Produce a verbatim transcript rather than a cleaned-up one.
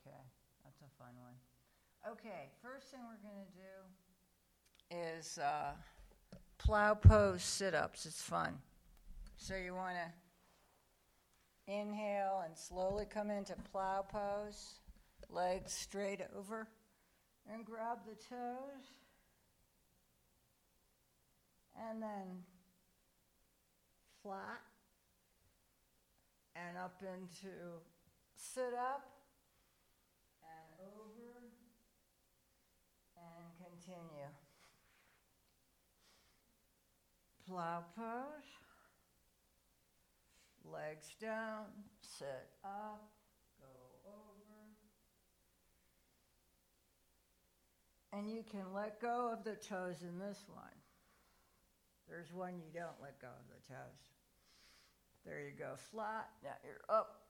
Okay, that's a fun one. Okay, first thing we're going to do is uh, plow pose sit-ups. It's fun. So you want to inhale and slowly come into plow pose, legs straight over, and grab the toes. And then flat and up into sit up and over and continue. Plow pose, legs down, sit up, go over. And you can let go of the toes in this one. There's one you don't let go of the toes. There you go, flat. Now you're up